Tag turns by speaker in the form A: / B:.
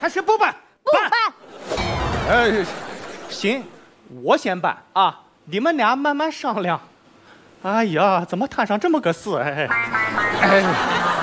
A: 还是不办？
B: 不办。
A: 行，我先办啊，你们俩慢慢商量。哎呀，怎么摊上这么个事？哎。